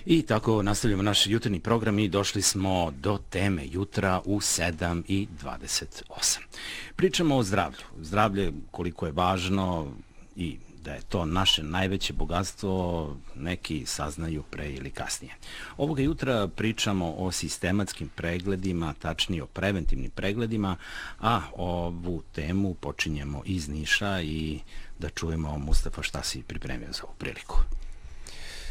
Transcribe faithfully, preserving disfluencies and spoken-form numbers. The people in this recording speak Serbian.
I tako nastavljamo naš jutarnji program i došli smo do teme jutra u sedam i dvadeset osam. Pričamo o zdravlju. Zdravlje koliko je važno i da je to naše najveće bogatstvo, neki saznaju pre ili kasnije. Ovoga jutra pričamo o sistematskim pregledima, tačnije o preventivnim pregledima, a ovu temu počinjemo iz Niša i da čujemo, Mustafa, šta si pripremio za ovu priliku.